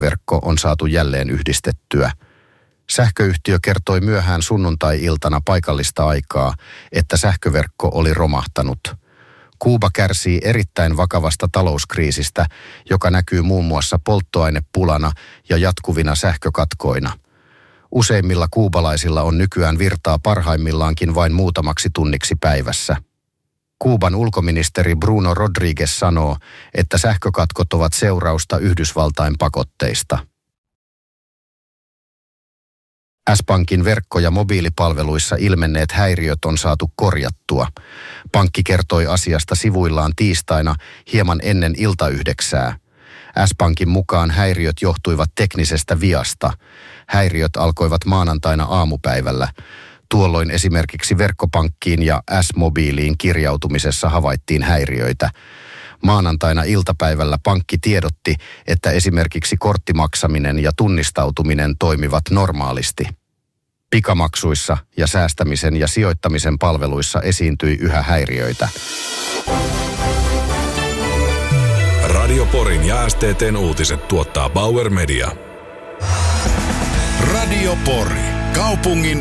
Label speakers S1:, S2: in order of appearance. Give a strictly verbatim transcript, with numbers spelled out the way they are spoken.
S1: verkko on saatu jälleen yhdistettyä. Sähköyhtiö kertoi myöhään sunnuntai-iltana paikallista aikaa, että sähköverkko oli romahtanut. Kuuba kärsii erittäin vakavasta talouskriisistä, joka näkyy muun muassa polttoainepulana ja jatkuvina sähkökatkoina. Useimmilla kuubalaisilla on nykyään virtaa parhaimmillaankin vain muutamaksi tunniksi päivässä. Kuuban ulkoministeri Bruno Rodriguez sanoo, että sähkökatkot ovat seurausta Yhdysvaltain pakotteista. S-Pankin verkko- ja mobiilipalveluissa ilmenneet häiriöt on saatu korjattua. Pankki kertoi asiasta sivuillaan tiistaina hieman ennen iltayhdeksää. S-Pankin mukaan häiriöt johtuivat teknisestä viasta. Häiriöt alkoivat maanantaina aamupäivällä. Tuolloin esimerkiksi verkkopankkiin ja S-mobiiliin kirjautumisessa havaittiin häiriöitä. Maanantaina iltapäivällä pankki tiedotti, että esimerkiksi korttimaksaminen ja tunnistautuminen toimivat normaalisti. Pikamaksuissa ja säästämisen ja sijoittamisen palveluissa esiintyi yhä häiriöitä.
S2: Radio Porin ja S T T:n uutiset tuottaa Bauer Media. Radio Pori, kaupungin